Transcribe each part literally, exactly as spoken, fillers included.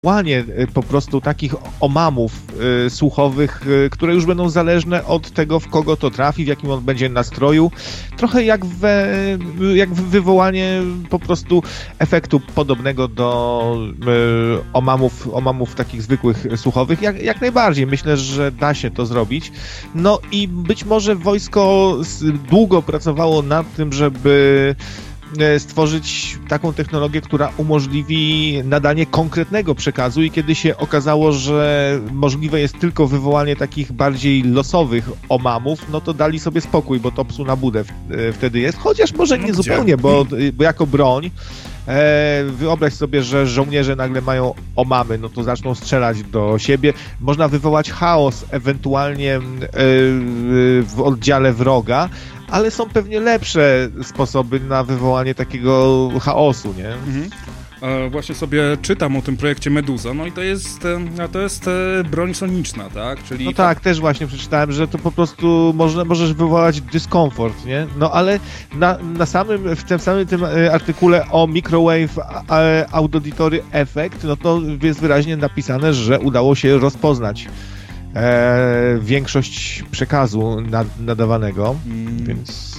Łanie po prostu takich omamów y, słuchowych, y, które już będą zależne od tego, w kogo to trafi, w jakim on będzie nastroju. Trochę jak, we, jak wywołanie po prostu efektu podobnego do y, omamów, omamów takich zwykłych słuchowych. Jak, jak najbardziej. Myślę, że da się to zrobić. No i być może wojsko długo pracowało nad tym, żeby stworzyć taką technologię, która umożliwi nadanie konkretnego przekazu i kiedy się okazało, że możliwe jest tylko wywołanie takich bardziej losowych omamów, no to dali sobie spokój, bo to psu na budę wtedy jest, chociaż może nie zupełnie, bo, bo jako broń E, wyobraź sobie, że żołnierze nagle mają omamy, no to zaczną strzelać do siebie. Można wywołać chaos ewentualnie e, w oddziale wroga, ale są pewnie lepsze sposoby na wywołanie takiego chaosu, nie? Mhm. E, właśnie sobie czytam o tym projekcie Meduza, no i to jest, e, to jest e, broń soniczna, tak? Czyli no tak, też właśnie przeczytałem, że to po prostu może, możesz wywołać dyskomfort, nie? No ale na, na samym, w tym samym tym artykule o Microwave Auditory Effect, no to jest wyraźnie napisane, że udało się rozpoznać e, większość przekazu nad, nadawanego, mm. więc...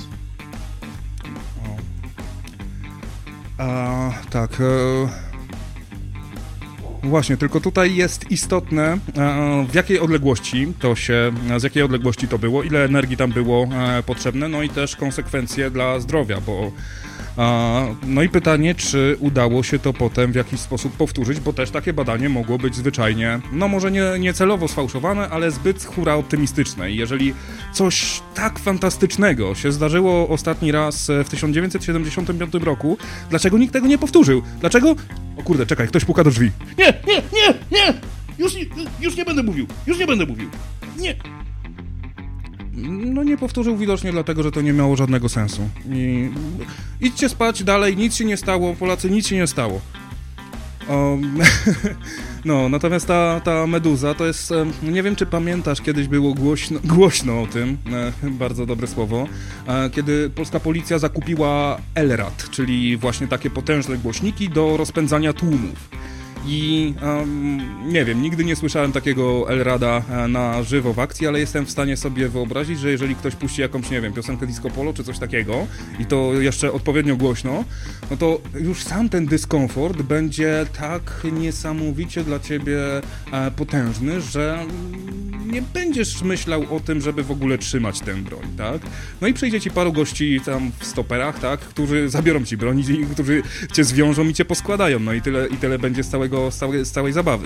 A, tak. E... Właśnie, tylko tutaj jest istotne, e, w jakiej odległości to się, z jakiej odległości to było, ile energii tam było e, potrzebne, no i też konsekwencje dla zdrowia, bo e, no i pytanie, czy udało się to potem w jakiś sposób powtórzyć, bo też takie badanie mogło być zwyczajnie, no może nie, nie celowo sfałszowane, ale zbyt hura optymistyczne i jeżeli coś tak fantastycznego się zdarzyło ostatni raz w tysiąc dziewięćset siedemdziesiątym piątym roku, dlaczego nikt tego nie powtórzył? Dlaczego? O kurde, czekaj, ktoś puka do drzwi. Nie, nie, nie, nie! Już, już nie będę mówił, już nie będę mówił. Nie! No nie powtórzył widocznie dlatego, że to nie miało żadnego sensu. I... Idźcie spać dalej, nic się nie stało, Polacy, nic się nie stało. Um, no, natomiast ta, ta Meduza to jest, nie wiem czy pamiętasz, kiedyś było głośno, głośno o tym, e, bardzo dobre słowo, e, kiedy polska policja zakupiła Elrad, czyli właśnie takie potężne głośniki do rozpędzania tłumów. I um, nie wiem, nigdy nie słyszałem takiego Elrada na żywo w akcji, ale jestem w stanie sobie wyobrazić, że jeżeli ktoś puści jakąś, nie wiem, piosenkę disco polo czy coś takiego i to jeszcze odpowiednio głośno, no to już sam ten dyskomfort będzie tak niesamowicie dla ciebie e, potężny, że nie będziesz myślał o tym, żeby w ogóle trzymać tę broń, tak? No i przyjdzie ci paru gości tam w stoperach, tak, którzy zabiorą ci broń i którzy cię zwiążą i cię poskładają, no i tyle, i tyle będzie z całego, z całej, z całej zabawy.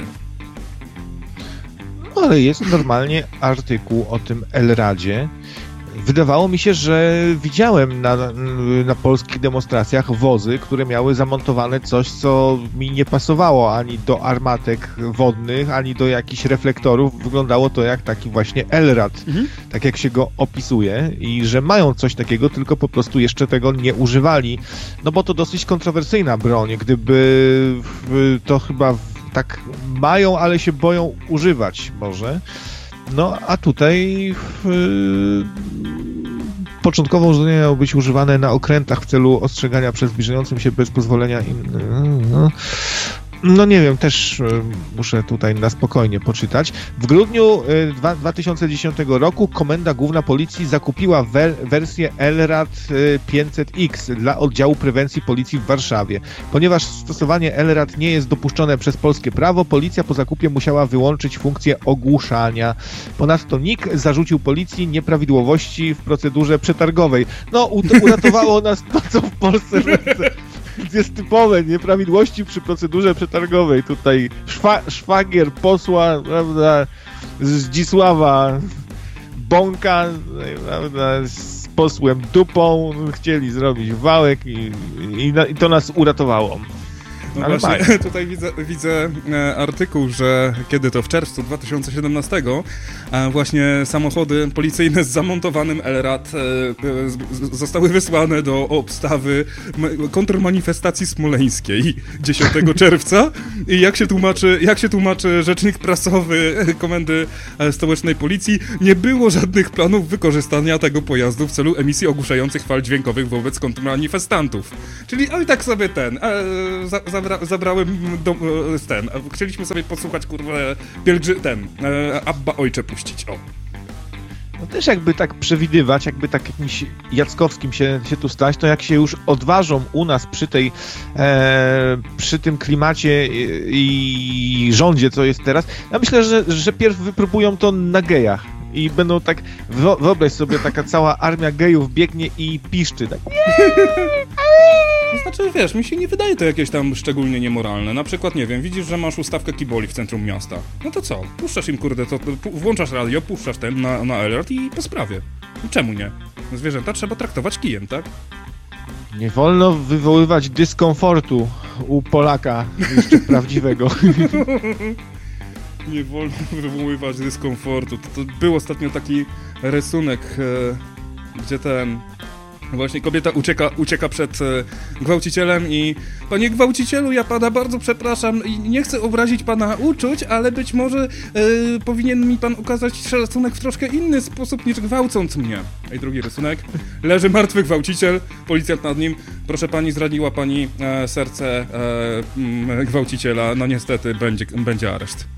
No ale jest normalnie artykuł o tym Elradzie. Wydawało mi się, że widziałem na, na polskich demonstracjach wozy, które miały zamontowane coś, co mi nie pasowało ani do armatek wodnych, ani do jakichś reflektorów. Wyglądało to jak taki właśnie Elrad, mhm. tak jak się go opisuje i że mają coś takiego, tylko po prostu jeszcze tego nie używali. No bo to dosyć kontrowersyjna broń. Gdyby to chyba tak mają, ale się boją używać może. No, a tutaj yy, początkowo urządzenie miało być używane na okrętach w celu ostrzegania przed zbliżającym się bez pozwolenia innych. No, no nie wiem, też y, muszę tutaj na spokojnie poczytać. W grudniu y, dwa tysiące dziesiątego roku Komenda Główna Policji zakupiła wer- wersję Elrad y, pięćset X dla oddziału prewencji policji w Warszawie. Ponieważ stosowanie Elrad nie jest dopuszczone przez polskie prawo, policja po zakupie musiała wyłączyć funkcję ogłuszania. Ponadto N I K zarzucił policji nieprawidłowości w procedurze przetargowej. No, u- uratowało nas to, co w Polsce jest typowe, nieprawidłowości przy procedurze przetargowej. Tutaj szwa, szwagier posła, prawda, Zdzisława Bąka, prawda, z posłem Dupą chcieli zrobić wałek i, i, i to nas uratowało. No ale właśnie, tutaj widzę, widzę e, artykuł, że kiedy to w czerwcu dwa tysiące siedemnastego e, właśnie samochody policyjne z zamontowanym Elrad e, e, z, zostały wysłane do obstawy m- kontrmanifestacji smoleńskiej dziesiątego czerwca i jak się tłumaczy, jak się tłumaczy rzecznik prasowy Komendy Stołecznej Policji, nie było żadnych planów wykorzystania tego pojazdu w celu emisji ogłuszających fal dźwiękowych wobec kontrmanifestantów. Czyli oj tak sobie ten, e, za, za zabra zabrałem do, ten, chcieliśmy sobie posłuchać, kurwa, pielgrzy, ten, Abba Ojcze puścić, o. No też jakby tak przewidywać, jakby tak jakimś Jackowskim się, się tu stać, to jak się już odważą u nas przy tej, e, przy tym klimacie i, i rządzie, co jest teraz, ja myślę, że, że pierw wypróbują to na gejach i będą tak, wyobraź sobie, taka cała armia gejów biegnie i piszczy, tak. To znaczy, wiesz, mi się nie wydaje to jakieś tam szczególnie niemoralne. Na przykład, nie wiem, widzisz, że masz ustawkę kiboli w centrum miasta. No to co? Puszczasz im, kurde, to, to włączasz radio, puszczasz ten na, na alert i po sprawie. Czemu nie? Zwierzęta trzeba traktować kijem, tak? Nie wolno wywoływać dyskomfortu u Polaka, jeszcze prawdziwego. Nie wolno wywoływać dyskomfortu. To, to był ostatnio taki rysunek, e, gdzie ten... Właśnie kobieta ucieka, ucieka przed e, gwałcicielem i panie gwałcicielu, ja pana bardzo przepraszam i nie chcę obrazić pana uczuć, ale być może e, powinien mi pan okazać szacunek w troszkę inny sposób niż gwałcąc mnie. I drugi rysunek. Leży martwy gwałciciel, policjant nad nim. Proszę pani, zraniła pani e, serce e, m, gwałciciela. No niestety będzie, będzie areszt.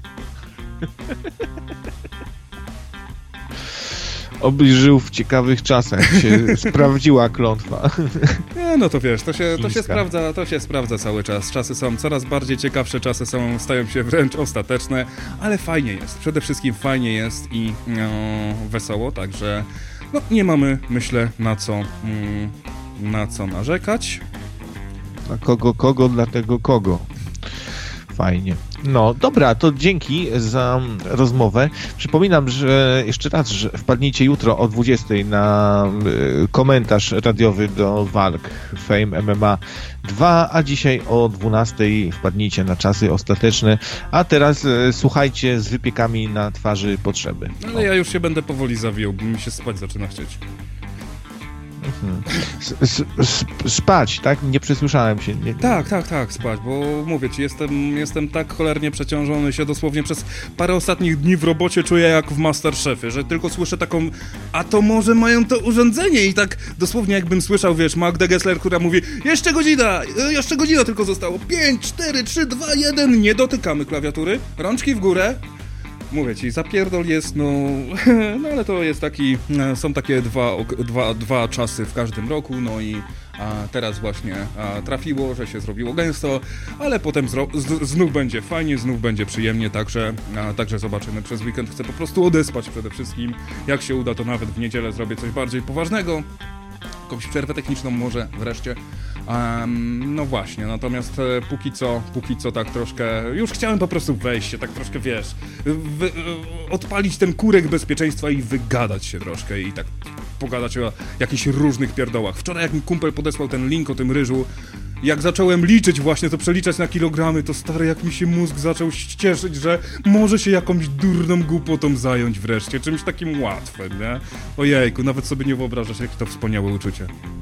Obyś żył w ciekawych czasach, się sprawdziła klątwa. Nie, no to wiesz, to się, to się sprawdza, to się sprawdza cały czas. Czasy są coraz bardziej ciekawsze, czasy są, stają się wręcz ostateczne, ale fajnie jest. Przede wszystkim fajnie jest i no, wesoło, także no, nie mamy, myślę, na co, mm, na co narzekać. Na kogo, kogo, dlatego kogo. Fajnie. No, dobra, to dzięki za rozmowę. Przypominam, że jeszcze raz, że wpadnijcie jutro o dwudziestej na y, komentarz radiowy do walk Fame M M A dwa, a dzisiaj o dwunastej wpadnijcie na czasy ostateczne, a teraz y, słuchajcie z wypiekami na twarzy potrzeby. Ale ja już się będę powoli zawijał, bo mi się spać zaczyna chcieć. Mhm. S -s spać, tak? Nie przysłyszałem się. Nie, nie. Tak, tak, tak, spać, bo mówię ci, jestem, jestem tak cholernie przeciążony, się dosłownie przez parę ostatnich dni w robocie czuję jak w Masterchefie, że tylko słyszę taką, a to może mają to urządzenie i tak dosłownie jakbym słyszał, wiesz, Magdę Gessler, która mówi, jeszcze godzina, jeszcze godzina tylko zostało, pięć, cztery, trzy, dwa, jeden, nie dotykamy klawiatury, rączki w górę. Mówię ci, zapierdol jest, no, no ale to jest taki, są takie dwa, dwa, dwa czasy w każdym roku, no i a teraz właśnie a, trafiło, że się zrobiło gęsto, ale potem zro, z, znów będzie fajnie, znów będzie przyjemnie, także, a, także zobaczymy przez weekend. Chcę po prostu odespać przede wszystkim, jak się uda, to nawet w niedzielę zrobię coś bardziej poważnego. Jakąś przerwę techniczną może wreszcie. Um, no właśnie, natomiast e, póki co, póki co tak troszkę, już chciałem po prostu wejść się, tak troszkę, wiesz, wy, e, odpalić ten kurek bezpieczeństwa i wygadać się troszkę i tak pogadać o jakichś różnych pierdołach. Wczoraj jak mi kumpel podesłał ten link o tym ryżu, jak zacząłem liczyć właśnie, to przeliczać na kilogramy, to stary, jak mi się mózg zaczął cieszyć, że może się jakąś durną głupotą zająć wreszcie, czymś takim łatwym, nie? Ojejku, nawet sobie nie wyobrażasz, jakie to wspaniałe uczucie.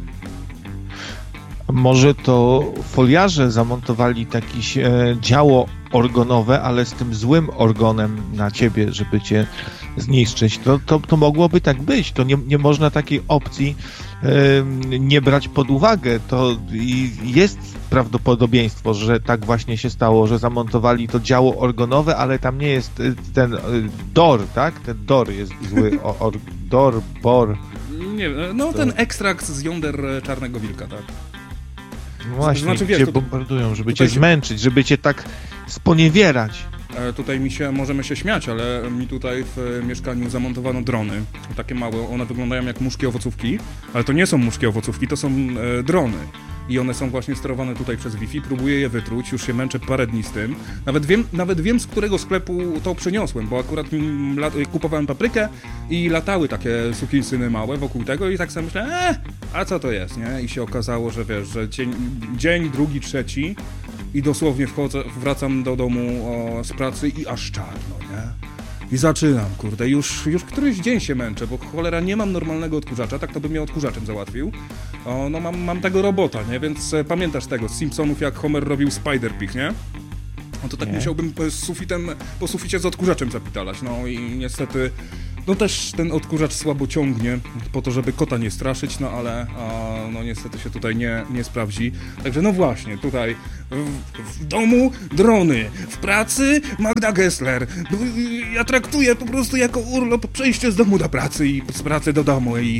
Może to foliarze zamontowali jakieś e, działo organowe, ale z tym złym organem na ciebie, żeby cię zniszczyć. To, to, to mogłoby tak być. To nie, nie można takiej opcji e, nie brać pod uwagę. To i jest prawdopodobieństwo, że tak właśnie się stało, że zamontowali to działo organowe, ale tam nie jest ten e, dor, tak? Ten dor jest zły. O, or, dor, bor. Nie, no ten ekstrakt z jąder czarnego wilka, tak? No właśnie, znaczy, wiesz, cię to, bombardują, żeby cię się... zmęczyć, żeby cię tak sponiewierać. E, tutaj mi się, możemy się śmiać, ale mi tutaj w mieszkaniu zamontowano drony, takie małe, one wyglądają jak muszki owocówki, ale to nie są muszki owocówki, to są e, drony. I one są właśnie sterowane tutaj przez Wi-Fi, próbuję je wytruć, już się męczę parę dni z tym. Nawet wiem, nawet wiem z którego sklepu to przyniosłem, bo akurat lat, kupowałem paprykę i latały takie sukinsyny małe wokół tego i tak sobie myślę, eee, a co to jest, nie? I się okazało, że wiesz, że dzień, dzień drugi, trzeci i dosłownie wchodzę, wracam do domu o, z pracy i aż czarno, nie? I zaczynam, kurde, już, już któryś dzień się męczę, bo cholera, nie mam normalnego odkurzacza, tak to bym mnie odkurzaczem załatwił. O, no mam, mam tego robota, nie, więc e, pamiętasz tego, z Simpsonów, jak Homer robił Spider-Pig, nie? No to tak nie. musiałbym z sufitem, po suficie z odkurzaczem zapitalać, no i niestety No też ten odkurzacz słabo ciągnie, po to, żeby kota nie straszyć, no ale a, no niestety się tutaj nie, nie sprawdzi. Także no właśnie, tutaj w, w domu drony, w pracy Magda Gessler. Ja traktuję po prostu jako urlop przejście z domu do pracy i z pracy do domu i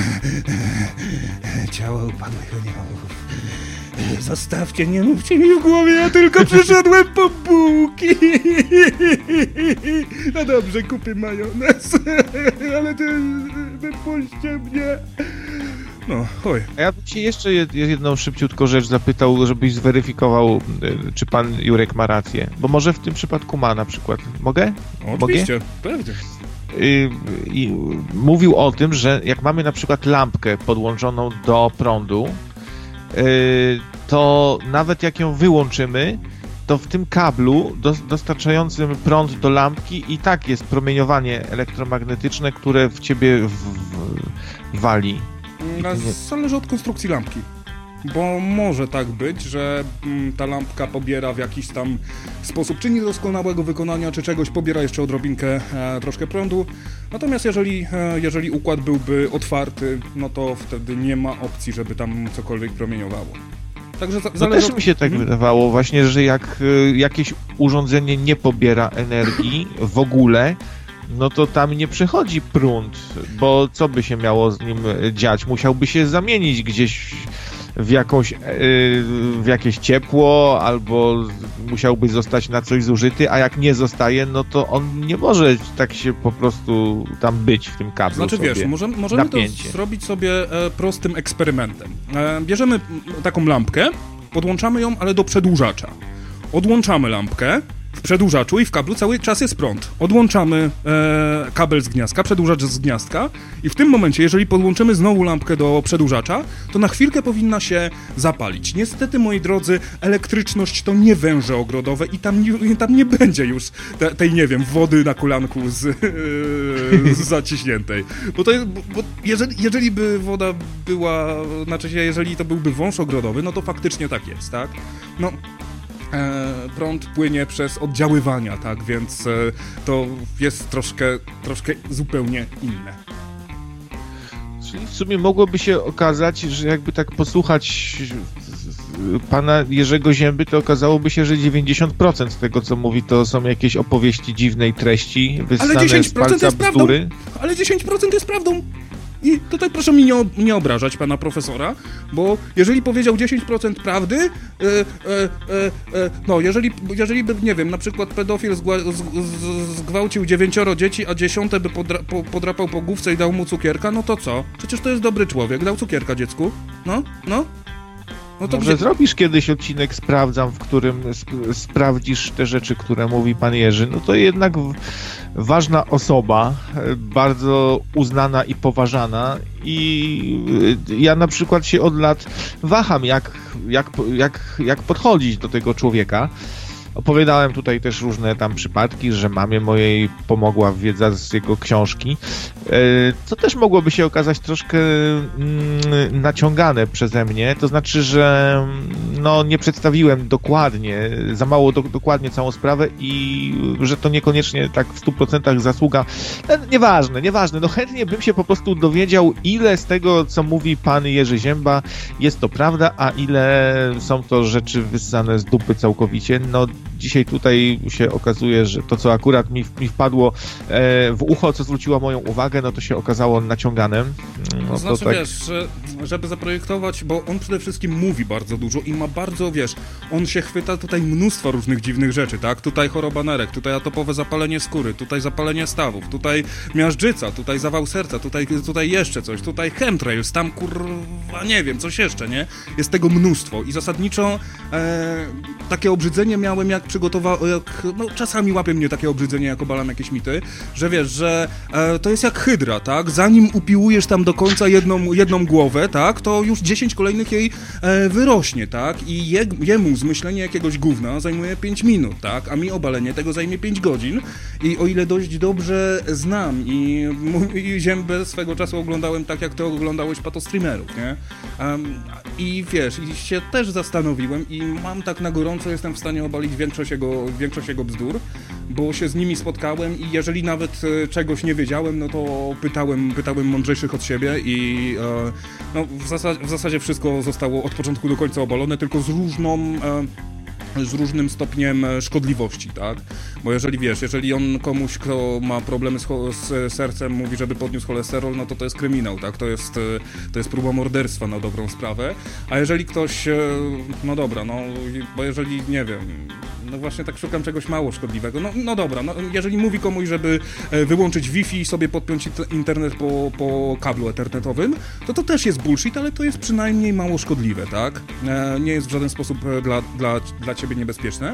ciało upadłych aniołów. Zostawcie, nie mówcie mi w głowie, ja tylko przyszedłem po bułki. No dobrze, kupię majonez, ale ty wypuśćcie mnie. No, chodź. A ja bym się jeszcze jedną szybciutko rzecz zapytał, żebyś zweryfikował, czy pan Jurek ma rację. Bo może w tym przypadku ma na przykład. Mogę? No, oczywiście, pewnie. I mówił o tym, że jak mamy na przykład lampkę podłączoną do prądu, to nawet jak ją wyłączymy, to w tym kablu dostarczającym prąd do lampki i tak jest promieniowanie elektromagnetyczne, które w ciebie w, w, wali. Zależy od konstrukcji lampki. Bo może tak być, że mm, ta lampka pobiera w jakiś tam sposób, czy niedoskonałego wykonania, czy czegoś, pobiera jeszcze odrobinkę, e, troszkę prądu. Natomiast jeżeli, e, jeżeli układ byłby otwarty, no to wtedy nie ma opcji, żeby tam cokolwiek promieniowało. Także za, no też mi się tak hmm? wydawało właśnie, że jak y, jakieś urządzenie nie pobiera energii w ogóle, no to tam nie przychodzi prąd, bo co by się miało z nim dziać? Musiałby się zamienić gdzieś w jakąś, w jakieś ciepło, albo musiałby zostać na coś zużyty, a jak nie zostaje, no to on nie może tak się po prostu tam być w tym kablu. Znaczy sobie wiesz, możemy, możemy to zrobić sobie e, prostym eksperymentem. E, bierzemy taką lampkę, podłączamy ją, ale do przedłużacza. Odłączamy lampkę, w przedłużaczu i w kablu cały czas jest prąd. Odłączamy e, kabel z gniazdka, przedłużacz z gniazdka i w tym momencie, jeżeli podłączymy znowu lampkę do przedłużacza, to na chwilkę powinna się zapalić. Niestety, moi drodzy, elektryczność to nie węże ogrodowe i tam nie, tam nie będzie już te, tej, nie wiem, wody na kolanku z, e, z zaciśniętej. Bo to jest, bo, bo jeżeli, jeżeli by woda była, znaczy się, jeżeli to byłby wąż ogrodowy, no to faktycznie tak jest, tak? No... E, prąd płynie przez oddziaływania, tak, więc e, to jest troszkę, troszkę zupełnie inne. Czyli w sumie mogłoby się okazać, że jakby tak posłuchać pana Jerzego Zięby, to okazałoby się, że dziewięćdziesiąt procent z tego, co mówi, to są jakieś opowieści dziwnej treści, wyssane z palca bzdury. Ale dziesięć procent jest prawdą! I tutaj proszę mi nie, nie obrażać pana profesora, bo jeżeli powiedział dziesięć procent prawdy, e, e, e, e, no jeżeli, jeżeli by, nie wiem, na przykład pedofil zgła, z, z, zgwałcił dziewięcioro dzieci, a dziesiąte by podra, po, podrapał po główce i dał mu cukierka, no to co? Przecież to jest dobry człowiek, dał cukierka dziecku. No, no. No to Może gdzie... zrobisz kiedyś odcinek Sprawdzam, w którym sp sprawdzisz te rzeczy, które mówi pan Jerzy. No to jednak w ważna osoba, bardzo uznana i poważana i ja na przykład się od lat waham, jak, jak, jak, jak podchodzić do tego człowieka. Opowiadałem tutaj też różne tam przypadki, że mamie mojej pomogła wiedza z jego książki, co też mogłoby się okazać troszkę naciągane przeze mnie, to znaczy, że no, nie przedstawiłem dokładnie, za mało do, dokładnie całą sprawę i że to niekoniecznie tak w stu procentach zasługa. No, nieważne, nieważne, no chętnie bym się po prostu dowiedział, ile z tego, co mówi pan Jerzy Zięba, jest to prawda, a ile są to rzeczy wyssane z dupy całkowicie. No dzisiaj tutaj się okazuje, że to, co akurat mi, mi wpadło e, w ucho, co zwróciło moją uwagę, no to się okazało naciąganem. No, znaczy, to tak... wiesz, że, żeby zaprojektować, bo on przede wszystkim mówi bardzo dużo i ma bardzo, wiesz, on się chwyta tutaj mnóstwa różnych dziwnych rzeczy, tak? Tutaj choroba nerek, tutaj atopowe zapalenie skóry, tutaj zapalenie stawów, tutaj miażdżyca, tutaj zawał serca, tutaj, tutaj jeszcze coś, tutaj chemtrails, tam kurwa, nie wiem, coś jeszcze, nie? Jest tego mnóstwo i zasadniczo e, takie obrzydzenie miałem, jak przygotowałem, jak, no czasami łapie mnie takie obrzydzenie, jak obalam jakieś mity, że wiesz, że e, to jest jak hydra, tak? Zanim upiłujesz tam do końca jedną, jedną głowę, tak? To już dziesięć kolejnych jej e, wyrośnie, tak? I je, jemu zmyślenie jakiegoś gówna zajmuje pięć minut, tak? A mi obalenie tego zajmie pięć godzin i o ile dość dobrze znam i, i Ziębę swego czasu oglądałem tak, jak ty oglądałeś patostreamerów, nie? Um, I wiesz, i się też zastanowiłem i mam tak na gorąco, jestem w stanie obalić większość jego, większość jego bzdur. bo się z nimi spotkałem i jeżeli nawet czegoś nie wiedziałem, no to pytałem, pytałem mądrzejszych od siebie i e, no, w, zasadzie, w zasadzie wszystko zostało od początku do końca obalone, tylko z różną... E, z różnym stopniem szkodliwości, tak? Bo jeżeli wiesz, jeżeli on komuś, kto ma problemy z, z sercem, mówi, żeby podniósł cholesterol, no to to jest kryminał, tak? To jest, to jest próba morderstwa na dobrą sprawę. A jeżeli ktoś, no dobra, no, bo jeżeli, nie wiem, no właśnie tak szukam czegoś mało szkodliwego, no, no dobra, no, jeżeli mówi komuś, żeby wyłączyć Wi-Fi i sobie podpiąć internet po, po kablu ethernetowym, to to też jest bullshit, ale to jest przynajmniej mało szkodliwe, tak? Nie jest w żaden sposób dla, dla, dla ciebie niebezpieczne.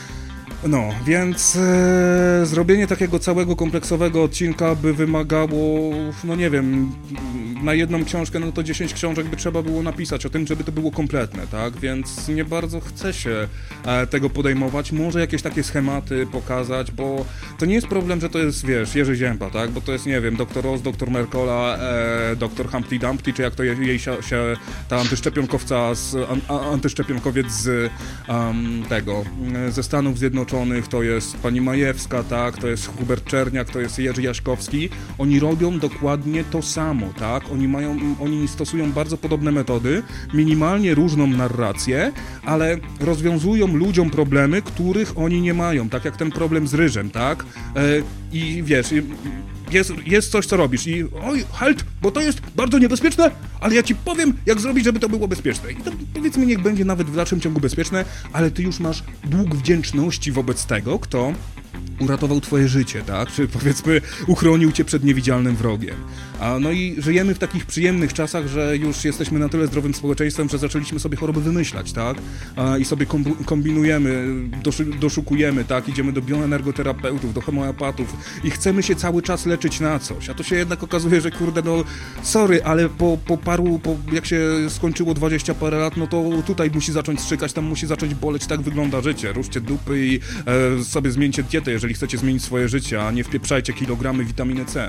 No, więc e, zrobienie takiego całego kompleksowego odcinka by wymagało, no nie wiem, na jedną książkę, no to dziesięć książek by trzeba było napisać o tym, żeby to było kompletne, tak? Więc nie bardzo chce się e, tego podejmować. Może jakieś takie schematy pokazać, bo to nie jest problem, że to jest, wiesz, Jerzy Zięba, tak? Bo to jest, nie wiem, doktor Ross, doktor Mercola, e, doktor Humpty Dumpty, czy jak to jej, jej się, się ta antyszczepionkowca, z, an, antyszczepionkowiec z um, tego, ze Stanów Zjednoczonych, to jest pani Majewska, tak, to jest Hubert Czerniak, to jest Jerzy Jaśkowski. Oni robią dokładnie to samo, tak? Oni mają, oni stosują bardzo podobne metody, minimalnie różną narrację, ale rozwiązują ludziom problemy, których oni nie mają, tak jak ten problem z ryżem, tak? E, I wiesz, jest, jest coś, co robisz i oj, halt, bo to jest bardzo niebezpieczne, ale ja ci powiem, jak zrobić, żeby to było bezpieczne. I to powiedzmy, niech będzie nawet w dalszym ciągu bezpieczne, ale ty już masz dług wdzięczności wobec tego, kto uratował twoje życie, tak? Czy powiedzmy uchronił cię przed niewidzialnym wrogiem. A no i żyjemy w takich przyjemnych czasach, że już jesteśmy na tyle zdrowym społeczeństwem, że zaczęliśmy sobie choroby wymyślać, tak? A, i sobie kombu- kombinujemy, dosz- doszukujemy, tak? Idziemy do bioenergoterapeutów, do homeopatów i chcemy się cały czas leczyć na coś. A to się jednak okazuje, że kurde, no sorry, ale po, po paru, po, jak się skończyło dwadzieścia parę lat, no to tutaj musi zacząć strzykać, tam musi zacząć boleć, tak wygląda życie. Ruszcie dupy i e, sobie zmieńcie dietę, jeżeli chcecie zmienić swoje życie, a nie wpieprzajcie kilogramy witaminy C.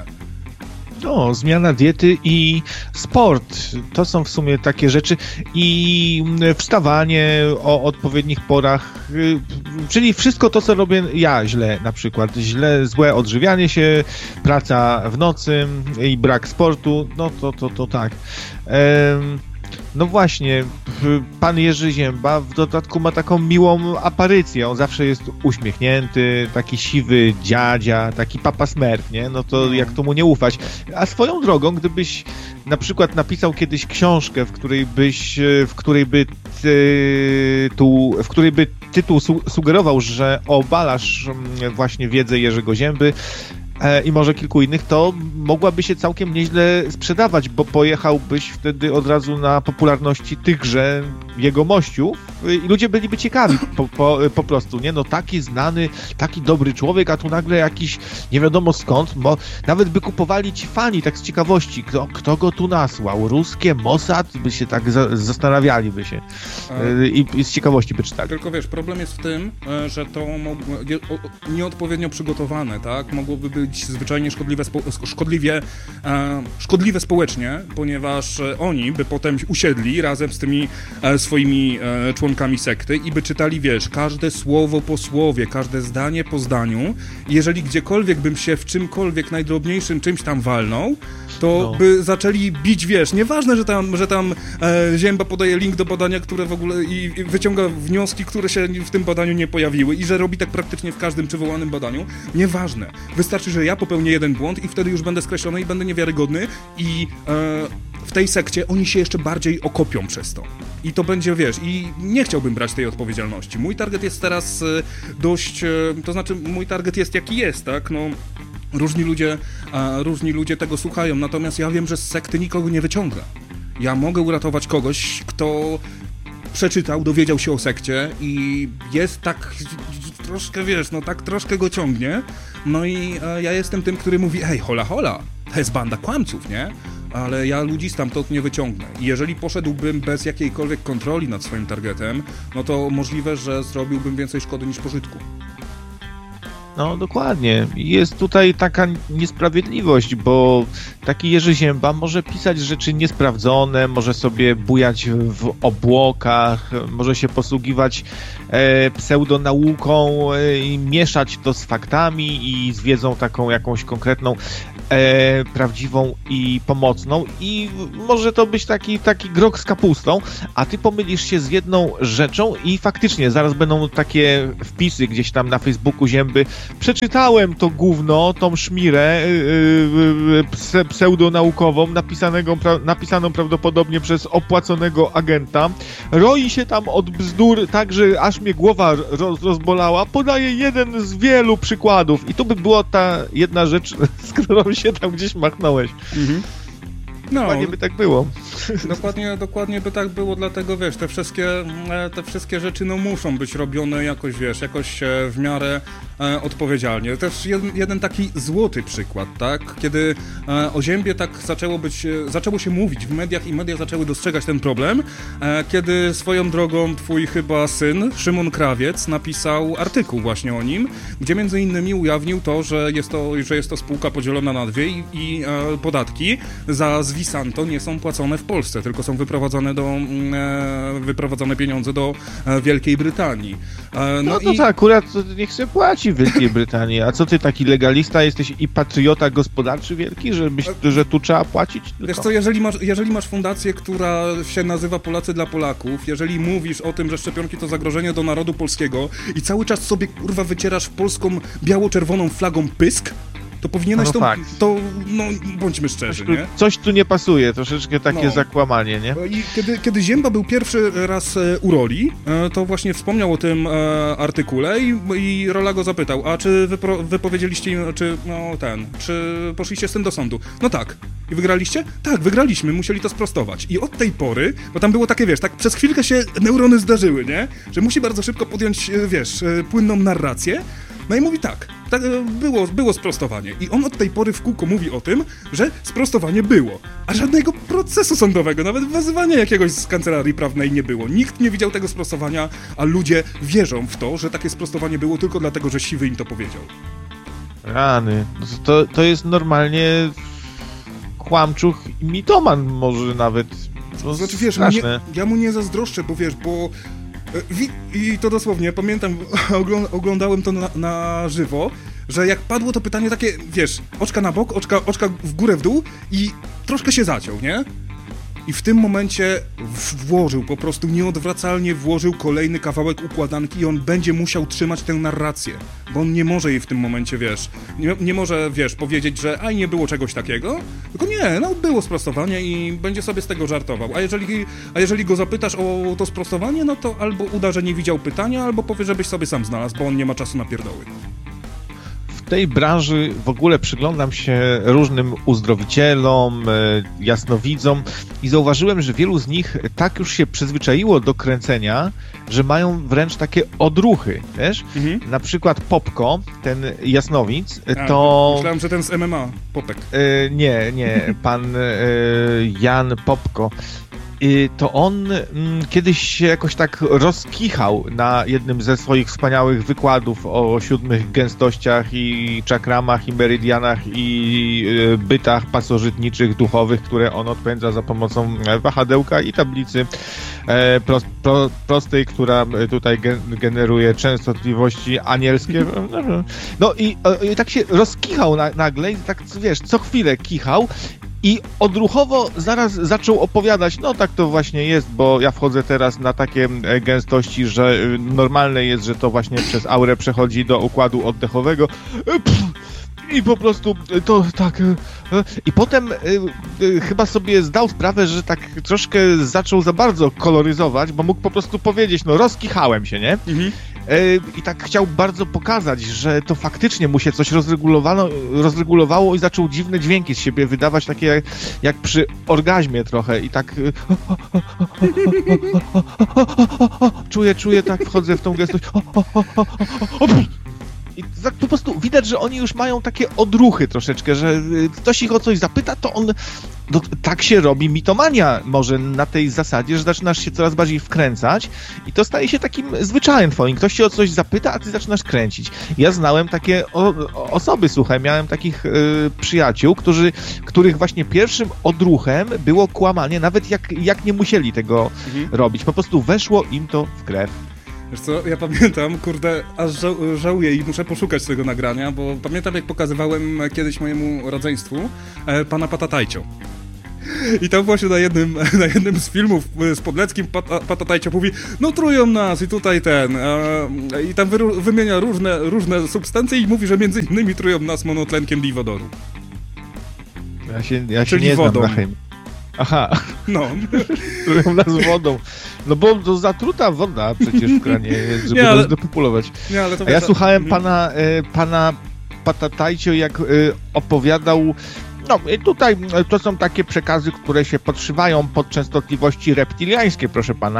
No, zmiana diety i sport. To są w sumie takie rzeczy. I wstawanie o odpowiednich porach. Czyli wszystko to, co robię ja źle na przykład. Źle, złe odżywianie się, praca w nocy i brak sportu. No to, to, to tak. Ehm, No właśnie, pan Jerzy Zięba w dodatku ma taką miłą aparycję. On zawsze jest uśmiechnięty, taki siwy dziadzia, taki papa Smurf, nie? No to jak to mu nie ufać. A swoją drogą, gdybyś na przykład napisał kiedyś książkę, w której byś, w której by tytuł, w której by tytuł su- sugerował, że obalasz właśnie wiedzę Jerzego Zięby, i może kilku innych, to mogłaby się całkiem nieźle sprzedawać, bo pojechałbyś wtedy od razu na popularności tychże jegomościów i ludzie byliby ciekawi po, po, po prostu, nie? No taki znany, taki dobry człowiek, a tu nagle jakiś nie wiadomo skąd, bo nawet by kupowali ci fani tak z ciekawości, kto, kto go tu nasłał, ruskie, Mossad, by się tak za, zastanawiali by się I, i z ciekawości by czytali. Tylko wiesz, problem jest w tym, że to mogło, nieodpowiednio przygotowane, tak? Mogłoby być zwyczajnie szkodliwe, spo, szkodliwie, e, szkodliwe społecznie, ponieważ oni by potem usiedli razem z tymi e, swoimi e, członkami sekty i by czytali, wiesz, każde słowo po słowie, każde zdanie po zdaniu. Jeżeli gdziekolwiek bym się w czymkolwiek najdrobniejszym czymś tam walnął, to no. by zaczęli bić, wiesz, nieważne, że tam, że tam e, Zięba podaje link do badania, które w ogóle i, i wyciąga wnioski, które się w tym badaniu nie pojawiły i że robi tak praktycznie w każdym przywołanym badaniu, nieważne. Wystarczy, że ja popełnię jeden błąd i wtedy już będę skreślony i będę niewiarygodny i e, w tej sekcie oni się jeszcze bardziej okopią przez to. I to będzie, wiesz, i nie chciałbym brać tej odpowiedzialności. Mój target jest teraz e, dość, e, to znaczy mój target jest jaki jest, tak, no... Różni ludzie, a, różni ludzie tego słuchają, natomiast ja wiem, że z sekty nikogo nie wyciągnę. Ja mogę uratować kogoś, kto przeczytał, dowiedział się o sekcie i jest tak troszkę, wiesz, no tak troszkę go ciągnie. No i a, ja jestem tym, który mówi, hej, hola, hola, to jest banda kłamców, nie? Ale ja ludzi stamtąd nie wyciągnę. I jeżeli poszedłbym bez jakiejkolwiek kontroli nad swoim targetem, no to możliwe, że zrobiłbym więcej szkody niż pożytku. No dokładnie. Jest tutaj taka niesprawiedliwość, bo taki Jerzy Zięba może pisać rzeczy niesprawdzone, może sobie bujać w obłokach, może się posługiwać e, pseudonauką e, i mieszać to z faktami i z wiedzą taką jakąś konkretną, e, prawdziwą i pomocną i może to być taki, taki grok z kapustą, a ty pomylisz się z jedną rzeczą i faktycznie zaraz będą takie wpisy gdzieś tam na Facebooku Zięby. Przeczytałem to gówno, tą szmirę yy, yy, pseudonaukową, napisanego, pra, napisaną prawdopodobnie przez opłaconego agenta. Roi się tam od bzdur tak, że aż mnie głowa roz, rozbolała. Podaję jeden z wielu przykładów. I to by była ta jedna rzecz, z którą się tam gdzieś machnąłeś. Mhm. No, dokładnie by tak było. Dokładnie, dokładnie by tak było, dlatego wiesz, te wszystkie, te wszystkie rzeczy no muszą być robione jakoś, wiesz, jakoś w miarę e, odpowiedzialnie. Też jeden, jeden taki złoty przykład, tak? Kiedy e, o Ziębie tak zaczęło być, zaczęło się mówić w mediach i media zaczęły dostrzegać ten problem, e, kiedy swoją drogą twój chyba syn, Szymon Krawiec, napisał artykuł właśnie o nim, gdzie między innymi ujawnił to, że jest to, że jest to spółka podzielona na dwie i, i e, podatki za Zwisanto nie są płacone w Polsce, tylko są wyprowadzone do e, wyprowadzone pieniądze do e, Wielkiej Brytanii. E, no no to i... tak, akurat niech się płaci w Wielkiej Brytanii. A co ty taki legalista jesteś i patriota gospodarczy wielki, żebyś, że tu trzeba płacić? Tylko? Wiesz co, jeżeli masz, jeżeli masz fundację, która się nazywa Polacy dla Polaków, jeżeli mówisz o tym, że szczepionki to zagrożenie do narodu polskiego i cały czas sobie kurwa wycierasz polską biało-czerwoną flagą pysk, to powinieneś no to, to, no bądźmy szczerzy, coś tu, nie? Coś tu nie pasuje, troszeczkę takie no. zakłamanie, nie? I kiedy, kiedy Zięba był pierwszy raz u Roli, to właśnie wspomniał o tym artykule i, i Rola go zapytał, a czy wypro, wypowiedzieliście, czy no ten, czy poszliście z tym do sądu? No tak. I wygraliście? Tak, wygraliśmy, musieli to sprostować. I od tej pory, bo tam było takie, wiesz, tak przez chwilkę się neurony zdarzyły, nie? Że musi bardzo szybko podjąć, wiesz, płynną narrację. No i mówi tak, tak było, było sprostowanie. I on od tej pory w kółko mówi o tym, że sprostowanie było. A żadnego procesu sądowego, nawet wezwania jakiegoś z kancelarii prawnej nie było. Nikt nie widział tego sprostowania, a ludzie wierzą w to, że takie sprostowanie było tylko dlatego, że Siwy im to powiedział. Rany. To, to jest normalnie kłamczuch i mitoman może nawet. To znaczy, wiesz, mnie, ja mu nie zazdroszczę, bo wiesz, bo i to dosłownie, pamiętam, oglądałem to na, na żywo, że jak padło to pytanie takie, wiesz, oczka na bok, oczka, oczka w górę, w dół i troszkę się zaciął, nie? I w tym momencie włożył, po prostu nieodwracalnie włożył kolejny kawałek układanki i on będzie musiał trzymać tę narrację, bo on nie może jej w tym momencie, wiesz, nie, nie może, wiesz, powiedzieć, że aj, nie było czegoś takiego, tylko nie, no było sprostowanie i będzie sobie z tego żartował, a jeżeli, a jeżeli go zapytasz o to sprostowanie, no to albo uda, że nie widział pytania, albo powie, żebyś sobie sam znalazł, bo on nie ma czasu na pierdoły. W tej branży w ogóle przyglądam się różnym uzdrowicielom, jasnowidzom i zauważyłem, że wielu z nich tak już się przyzwyczaiło do kręcenia, że mają wręcz takie odruchy, wiesz? Mhm. Na przykład Popko, ten jasnowic, A, to... Myślałem, że ten z M M A, Popek. E, nie, nie, pan e, Jan Popko. To on mm, kiedyś się jakoś tak rozkichał na jednym ze swoich wspaniałych wykładów o siódmych gęstościach i czakramach i meridianach i y, bytach pasożytniczych, duchowych, które on odpędza za pomocą wahadełka i tablicy e, pro, pro, prostej, która tutaj gen, generuje częstotliwości anielskie. No i, i tak się rozkichał na, nagle i tak, wiesz, co chwilę kichał. I odruchowo zaraz zaczął opowiadać, no tak to właśnie jest, bo ja wchodzę teraz na takie gęstości, że normalne jest, że to właśnie przez aurę przechodzi do układu oddechowego. I po prostu to tak... I potem y, chyba sobie zdał sprawę, że tak troszkę zaczął za bardzo koloryzować, bo mógł po prostu powiedzieć, no rozkichałem się, nie? Mhm. I tak chciał bardzo pokazać, że to faktycznie mu się coś rozregulowano, rozregulowało i zaczął dziwne dźwięki z siebie wydawać, takie jak, jak przy orgazmie trochę i tak czuję, czuję, tak wchodzę w tą gęstość. I tak po prostu widać, że oni już mają takie odruchy troszeczkę, że ktoś ich o coś zapyta, to on no, tak się robi mitomania, może na tej zasadzie, że zaczynasz się coraz bardziej wkręcać i to staje się takim zwyczajem twoim. Ktoś cię o coś zapyta, a ty zaczynasz kręcić. Ja znałem takie o, o, osoby, słuchaj, miałem takich y, przyjaciół, którzy, których właśnie pierwszym odruchem było kłamanie, nawet jak, jak nie musieli tego mhm. robić. Po prostu weszło im to w krew. Wiesz co, ja pamiętam, kurde, aż ża- żałuję i muszę poszukać tego nagrania, bo pamiętam, jak pokazywałem kiedyś mojemu rodzeństwu e, pana Patatajcio. I tam właśnie na jednym, na jednym z filmów z Podleckim Pat- Patatajcio mówi, no trują nas i tutaj ten, e, i tam wy- wymienia różne, różne substancje i mówi, że między innymi trują nas monotlenkiem diwodoru. Ja się, ja się Czyli nie wodą. znam na chemii. Aha. No. Trują nas wodą. No bo to zatruta woda przecież w kranie jest, żeby nie, ale... to dopopolować. Nie, ale to A ja to... słuchałem mhm. pana, e, pana Patatajcio, jak e, opowiadał. No i tutaj to są takie przekazy, które się podszywają pod częstotliwości reptiliańskie, proszę pana.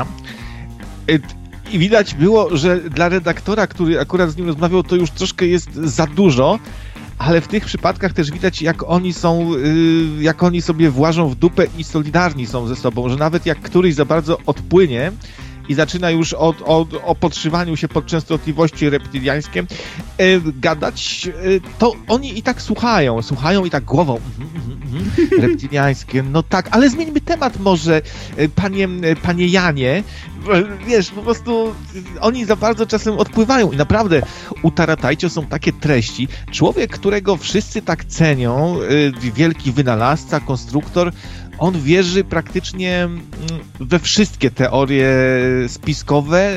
I widać było, że dla redaktora, który akurat z nim rozmawiał, to już troszkę jest za dużo, ale w tych przypadkach też widać, jak oni są, jak oni sobie włażą w dupę i solidarni są ze sobą, że nawet jak któryś za bardzo odpłynie i zaczyna już od, od, o podszywaniu się pod częstotliwości reptiliańskie e, gadać, e, to oni i tak słuchają, słuchają i tak głową. Mm, mm, mm, reptiliańskie, no tak, ale zmieńmy temat może, e, panie, e, panie Janie. Wiesz, po prostu oni za bardzo czasem odpływają i naprawdę u Taratajcio są takie treści. Człowiek, którego wszyscy tak cenią, e, wielki wynalazca, konstruktor, on wierzy praktycznie we wszystkie teorie spiskowe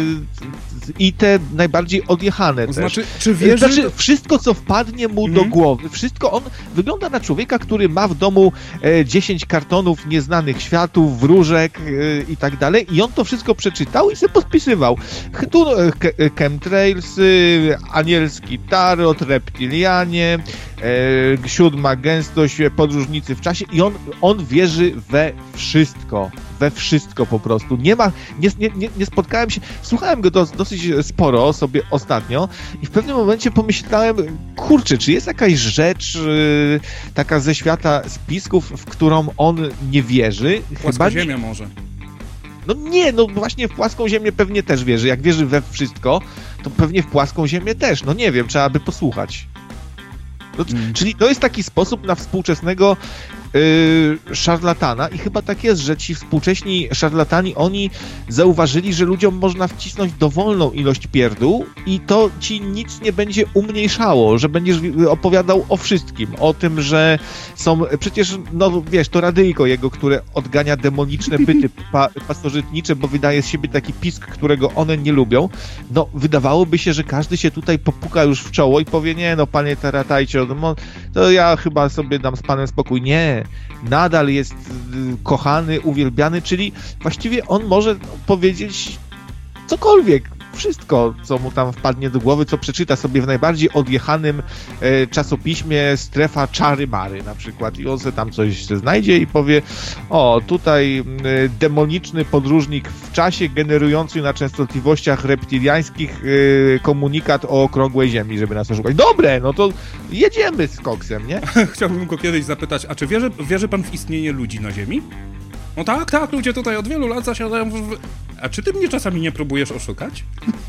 i te najbardziej odjechane też. Znaczy, czy wierzy... Znaczy, wszystko, co wpadnie mu mm. do głowy, wszystko, on wygląda na człowieka, który ma w domu dziesięć kartonów nieznanych światów, wróżek i tak dalej i on to wszystko przeczytał i sobie podpisywał. Tu chemtrails, anielski tarot, reptilianie, E, siódma gęstość, podróżnicy w czasie i on, on wierzy we wszystko, we wszystko po prostu. Nie ma, nie, nie, nie spotkałem się, słuchałem go dos, dosyć sporo sobie ostatnio i w pewnym momencie pomyślałem, kurczę, czy jest jakaś rzecz y, taka ze świata spisków, w którą on nie wierzy? Płaska ziemia może. No nie, no właśnie w płaską ziemię pewnie też wierzy. Jak wierzy we wszystko, to pewnie w płaską ziemię też. No nie wiem, trzeba by posłuchać. No, mm. Czyli to jest taki sposób na współczesnego yy, szarlatana i chyba tak jest, że ci współcześni szarlatani, oni zauważyli, że ludziom można wcisnąć dowolną ilość pierdół i to ci nic nie będzie umniejszało, że będziesz opowiadał o wszystkim, o tym, że są, przecież, no wiesz, to radyjko jego, które odgania demoniczne byty pa, pasożytnicze, bo wydaje z siebie taki pisk, którego one nie lubią, no wydawałoby się, że każdy się tutaj popuka już w czoło i powie, nie no, panie Taratajcio, no, to ja chyba sobie dam z panem spokój. Nie, nadal jest y, kochany, uwielbiany, czyli właściwie on może powiedzieć cokolwiek, wszystko, co mu tam wpadnie do głowy, co przeczyta sobie w najbardziej odjechanym e, czasopiśmie Strefa Czary Mary na przykład i on sobie tam coś znajdzie i powie, o, tutaj e, demoniczny podróżnik w czasie generujący na częstotliwościach reptiliańskich e, komunikat o okrągłej ziemi, żeby nas oszukać. Dobre, no to jedziemy z koksem, nie? Chciałbym go kiedyś zapytać, a czy wierzy, wierzy pan w istnienie ludzi na ziemi? No tak, tak, ludzie tutaj od wielu lat zasiadają w... A czy ty mnie czasami nie próbujesz oszukać?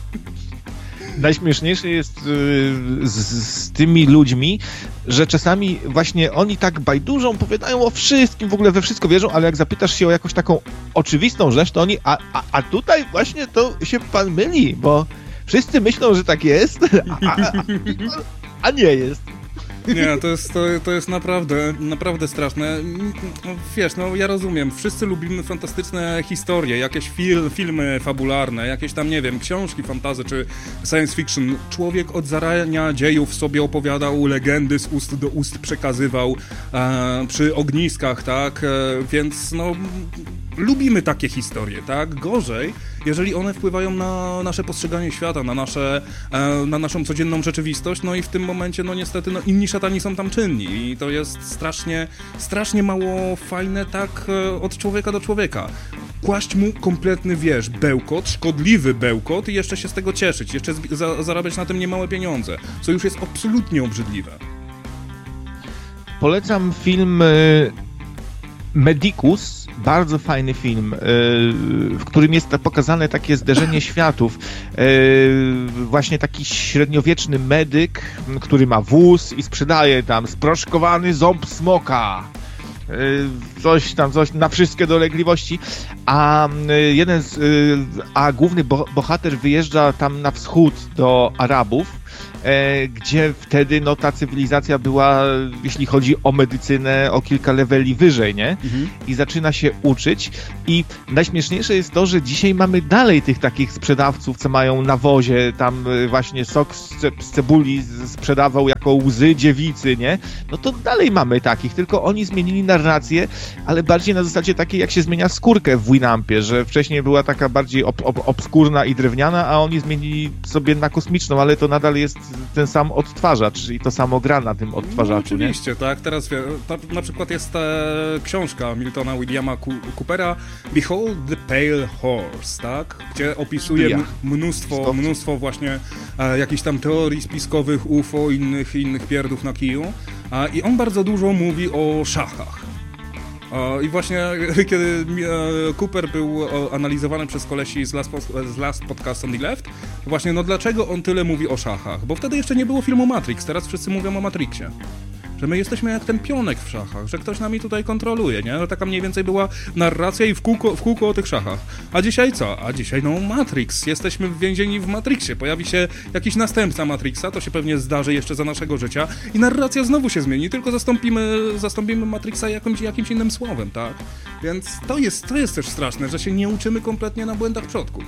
Najśmieszniejsze jest yy, z, z tymi ludźmi, że czasami właśnie oni tak bajdurzą, powiadają o wszystkim, w ogóle we wszystko wierzą, ale jak zapytasz się o jakąś taką oczywistą rzecz, to oni, a, a, a tutaj właśnie to się pan myli, bo wszyscy myślą, że tak jest, a, a, a, a nie jest. Nie, to jest, to, to jest naprawdę, naprawdę straszne. No, wiesz, no ja rozumiem, wszyscy lubimy fantastyczne historie, jakieś fil, filmy fabularne, jakieś tam, nie wiem, książki fantasy czy science fiction. Człowiek od zarania dziejów sobie opowiadał, legendy z ust do ust przekazywał e, przy ogniskach, tak, e, więc no... Lubimy takie historie, tak? Gorzej, jeżeli one wpływają na nasze postrzeganie świata, na, nasze, e, na naszą codzienną rzeczywistość, no i w tym momencie, no niestety, no inni szatani są tam czynni i to jest strasznie, strasznie mało fajne, tak, e, od człowieka do człowieka. Kłaść mu kompletny, wiesz, bełkot, szkodliwy bełkot i jeszcze się z tego cieszyć, jeszcze za, zarabiać na tym niemałe pieniądze, co już jest absolutnie obrzydliwe. Polecam film... Y- Medicus, bardzo fajny film, w którym jest pokazane takie zderzenie światów. Właśnie taki średniowieczny medyk, który ma wóz i sprzedaje tam sproszkowany ząb smoka. Coś tam, coś na wszystkie dolegliwości, a jeden z, a główny bohater wyjeżdża tam na wschód do Arabów, gdzie wtedy no, ta cywilizacja była, jeśli chodzi o medycynę, o kilka leveli wyżej, nie? Mhm. I zaczyna się uczyć. I najśmieszniejsze jest to, że dzisiaj mamy dalej tych takich sprzedawców, co mają na wozie tam właśnie sok z, ce- z cebuli sprzedawał jako łzy dziewicy, nie? No to dalej mamy takich, tylko oni zmienili narrację, ale bardziej na zasadzie takiej, jak się zmienia skórkę w Winampie, że wcześniej była taka bardziej ob- ob- obskurna i drewniana, a oni zmienili sobie na kosmiczną, ale to nadal jest ten sam odtwarzacz i to samo gra na tym odtwarzaczu, no, oczywiście, nie? Tak. Teraz ta, na przykład jest e, książka Miltona Williama Coopera Behold the Pale Horse, tak? Gdzie opisuje ja. mnóstwo, mnóstwo właśnie e, jakichś tam teorii spiskowych, U F O, innych, innych pierdów na kiju. A, I on bardzo dużo mówi o szachach. I właśnie kiedy Cooper był analizowany przez kolesi z Last, z Last Podcast on the Left, właśnie no dlaczego on tyle mówi o szachach? Bo wtedy jeszcze nie było filmu Matrix, teraz wszyscy mówią o Matrixie. Że my jesteśmy jak ten pionek w szachach, że ktoś nami tutaj kontroluje, nie? No taka mniej więcej była narracja i w kółko, w kółko o tych szachach. A dzisiaj co? A dzisiaj no Matrix. Jesteśmy więzieni w Matrixie. Pojawi się jakiś następca Matrixa, to się pewnie zdarzy jeszcze za naszego życia i narracja znowu się zmieni, tylko zastąpimy, zastąpimy Matrixa jakimś, jakimś innym słowem, tak? Więc to jest, to jest też straszne, że się nie uczymy kompletnie na błędach przodków.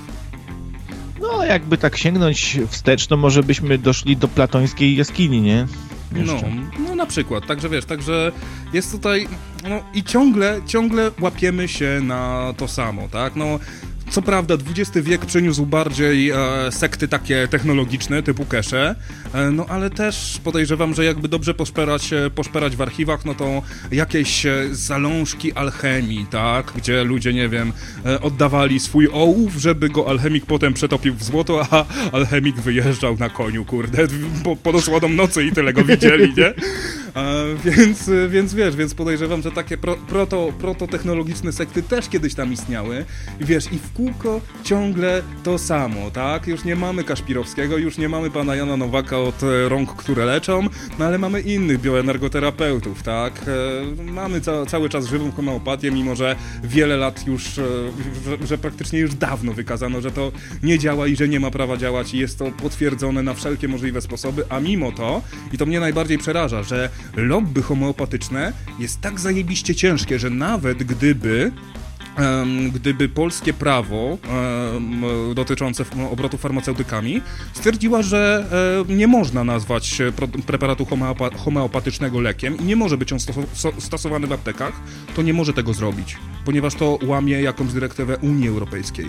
No, jakby tak sięgnąć wstecz, to może byśmy doszli do platońskiej jaskini, nie? No, no na przykład, także wiesz, także jest tutaj, no i ciągle, ciągle łapiemy się na to samo, tak, no co prawda dwudziesty wiek przyniósł bardziej e, sekty takie technologiczne typu cache, e, no ale też podejrzewam, że jakby dobrze poszperać, poszperać w archiwach, no to jakieś zalążki alchemii, tak, gdzie ludzie, nie wiem, e, oddawali swój ołów, żeby go alchemik potem przetopił w złoto, a alchemik wyjeżdżał na koniu, kurde, po, pod osłoną nocy i tyle go widzieli, nie? E, więc, więc wiesz, więc podejrzewam, że takie pro, proto, prototechnologiczne sekty też kiedyś tam istniały i wiesz, i w kółko ciągle to samo, tak? Już nie mamy Kaszpirowskiego, już nie mamy pana Jana Nowaka od rąk, które leczą, no ale mamy innych bioenergoterapeutów, tak? E, mamy ca- cały czas żywą homeopatię, mimo że wiele lat już, e, że, że praktycznie już dawno wykazano, że to nie działa i że nie ma prawa działać i jest to potwierdzone na wszelkie możliwe sposoby, a mimo to, i to mnie najbardziej przeraża, że lobby homeopatyczne jest tak zajebiście ciężkie, że nawet gdyby Um, gdyby polskie prawo um, dotyczące obrotu farmaceutykami stwierdziła, że um, nie można nazwać pro, preparatu homeopa- homeopatycznego lekiem i nie może być on sto- stosowany w aptekach, to nie może tego zrobić, ponieważ to łamie jakąś dyrektywę Unii Europejskiej.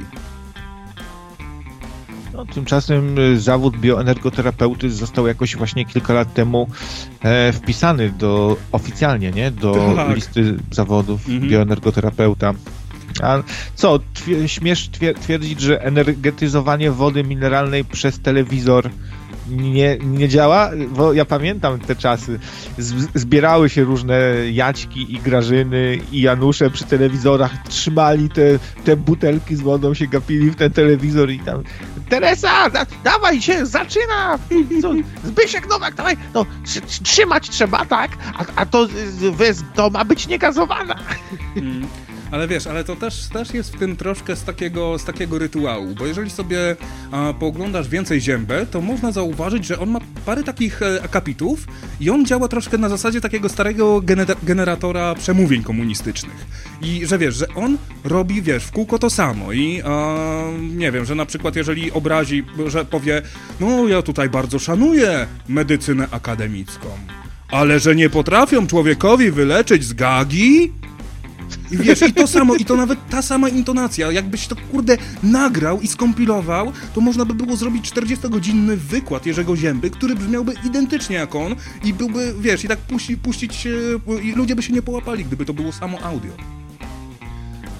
No, tymczasem zawód bioenergoterapeuty został jakoś właśnie kilka lat temu e, wpisany do oficjalnie, nie? Do tak. listy zawodów mhm. bioenergoterapeuta. A co, twie, śmiesz twierdzić, że energetyzowanie wody mineralnej przez telewizor nie, nie działa? Bo ja pamiętam te czasy. Z, zbierały się różne Jaćki i Grażyny i Janusze przy telewizorach, trzymali te, te butelki z wodą, się gapili w ten telewizor i tam Teresa, da, dawaj się, zaczyna! Co, Zbyszek Nowak, dawaj! No, tr- trzymać trzeba, tak? A, a to, to ma być niegazowana. Mm. Ale wiesz, ale to też, też jest w tym troszkę z takiego, z takiego rytuału, bo jeżeli sobie a, pooglądasz więcej Ziębę, to można zauważyć, że on ma parę takich e, akapitów i on działa troszkę na zasadzie takiego starego gener- generatora przemówień komunistycznych. I że wiesz, że on robi, wiesz, w kółko to samo i a, nie wiem, że na przykład jeżeli obrazi, że powie, no ja tutaj bardzo szanuję medycynę akademicką, ale że nie potrafią człowiekowi wyleczyć z gagi? I wiesz, i to samo, i to nawet ta sama intonacja, jakbyś to, kurde, nagrał i skompilował, to można by było zrobić czterdziestogodzinny wykład Jerzego Zięby, który brzmiałby identycznie jak on i byłby, wiesz, i tak puści, puścić, i ludzie by się nie połapali, gdyby to było samo audio.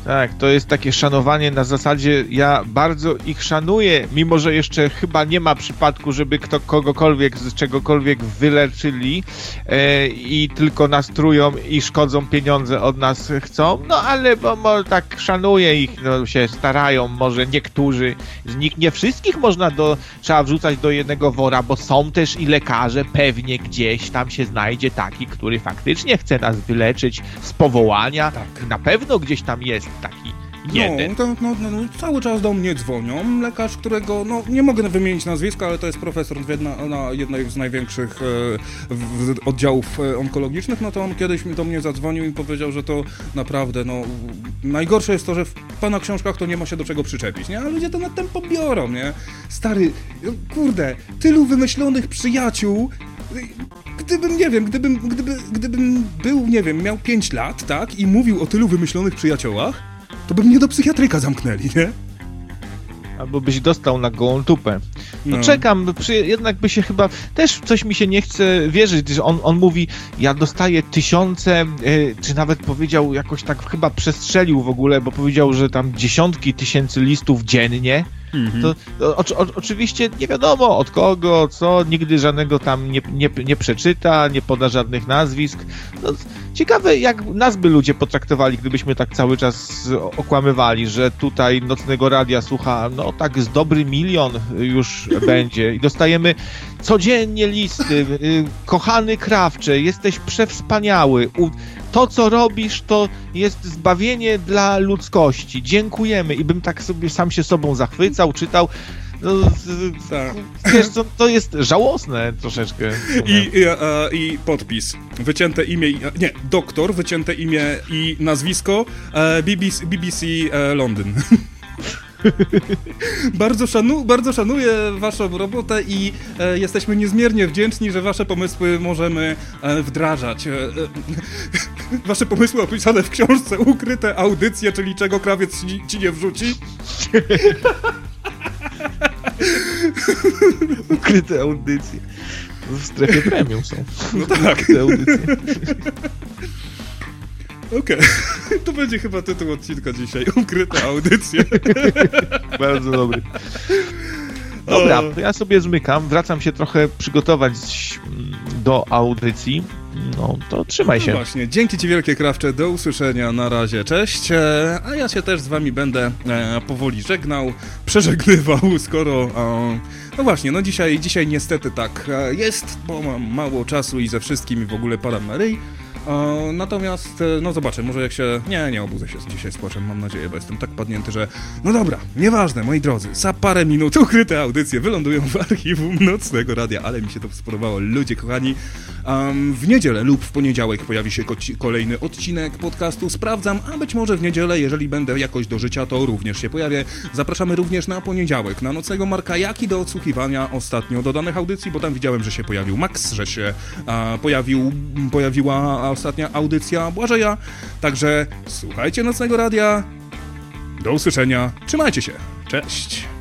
Tak, to jest takie szanowanie na zasadzie, ja bardzo ich szanuję, mimo że jeszcze chyba nie ma przypadku, żeby kto kogokolwiek z czegokolwiek wyleczyli e, i tylko nas trują i szkodzą, pieniądze od nas chcą, no ale bo, bo tak szanuję ich, no, się starają, może niektórzy z nich, nie wszystkich można do, trzeba wrzucać do jednego wora, bo są też i lekarze, pewnie gdzieś tam się znajdzie taki, który faktycznie chce nas wyleczyć z powołania, tak. Na pewno gdzieś tam jest taki jeden. No, to, no, no, no, cały czas do mnie dzwonią. Lekarz, którego, no nie mogę wymienić nazwiska, ale to jest profesor na, na jednej z największych e, w, oddziałów e, onkologicznych, no to on kiedyś do mnie zadzwonił i powiedział, że to naprawdę, no najgorsze jest to, że w pana książkach to nie ma się do czego przyczepić, nie? A ludzie to nad tym pobiorą, nie? Stary, kurde, tylu wymyślonych przyjaciół. Gdybym, nie wiem, gdybym, gdyby, gdybym był, nie wiem, miał pięć lat, tak, i mówił o tylu wymyślonych przyjaciołach, to by mnie do psychiatryka zamknęli, nie? Albo byś dostał na gołą tupę. No, no. czekam, przy, jednak by się chyba, też coś mi się nie chce wierzyć, że on, on mówi, ja dostaję tysiące, yy, czy nawet powiedział, jakoś tak chyba przestrzelił w ogóle, bo powiedział, że tam dziesiątki tysięcy listów dziennie. Mm-hmm. To, to o, o, oczywiście nie wiadomo od kogo, co, nigdy żadnego tam nie, nie, nie przeczyta, nie poda żadnych nazwisk. No, ciekawe, jak nas by ludzie potraktowali, gdybyśmy tak cały czas okłamywali, że tutaj Nocnego Radia słucha, no tak z dobry milion już będzie i dostajemy codziennie listy. Kochany Krawcze, jesteś przewspaniały. To, co robisz, to jest zbawienie dla ludzkości. Dziękujemy. I bym tak sobie sam się sobą zachwycał, czytał. No, tak. Wiesz co, to jest żałosne troszeczkę. I, i, a, I podpis. Wycięte imię, nie, doktor, wycięte imię i nazwisko B B C, B B C Londyn. Bardzo, szanu, bardzo szanuję waszą robotę i e, jesteśmy niezmiernie wdzięczni, że wasze pomysły możemy e, wdrażać. E, e, wasze pomysły opisane w książce Ukryte audycje, czyli czego krawiec ci, ci nie wrzuci. Ukryte audycje. W strefie premium są. No tak. Ukryte audycje. Okej, okay. To będzie chyba tytuł odcinka dzisiaj. Ukryte audycje. Bardzo dobry. Dobra, to ja sobie zmykam, wracam się trochę przygotować do audycji. No to trzymaj się. No właśnie, dzięki ci wielkie, Krawcze, do usłyszenia, na razie, cześć. A ja się też z wami będę e, powoli żegnał, przeżegnywał, skoro... E, no właśnie, no dzisiaj, dzisiaj niestety tak jest, bo mam mało czasu i ze wszystkim w ogóle padam na ryj. E, natomiast, no zobaczę, może jak się... Nie, nie obudzę się dzisiaj z płaczem, mam nadzieję, bo jestem tak padnięty, że... No dobra, nieważne, moi drodzy, za parę minut ukryte audycje wylądują w archiwum Nocnego Radia, ale mi się to spodobało, ludzie kochani. Um, w niedzielę lub w poniedziałek pojawi się koci- kolejny odcinek podcastu Sprawdzam, a być może w niedzielę, jeżeli będę jakoś do życia, to również się pojawię. Zapraszamy również na poniedziałek na Nocnego Marka, jak i do odsłuchiwania ostatnio dodanych audycji, bo tam widziałem, że się pojawił Max, że się a, pojawił, pojawiła ostatnia audycja Błażeja. Także słuchajcie Nocnego Radia. Do usłyszenia. Trzymajcie się. Cześć.